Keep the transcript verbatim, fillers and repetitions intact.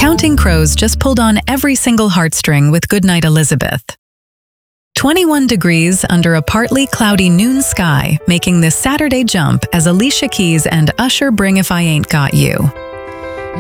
Counting Crows just pulled on every single heartstring with Goodnight Elizabeth. twenty-one degrees under a partly cloudy noon sky, making this Saturday jump as Alicia Keys and Usher bring If I Ain't Got You.